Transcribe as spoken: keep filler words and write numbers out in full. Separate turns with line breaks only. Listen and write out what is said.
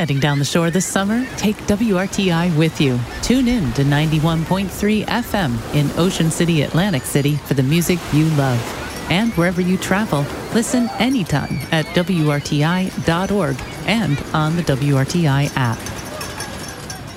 Heading down the shore this summer? Take W R T I with you. Tune in to ninety-one point three F M in Ocean City, Atlantic City for the music you love. And wherever you travel, listen anytime at W R T I dot org and on the W R T I app.